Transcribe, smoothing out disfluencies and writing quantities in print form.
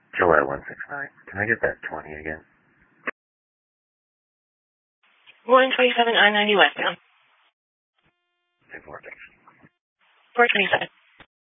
July 169. Can I get that 20 again? 127 I-90 westbound. 2-4, thanks. 427.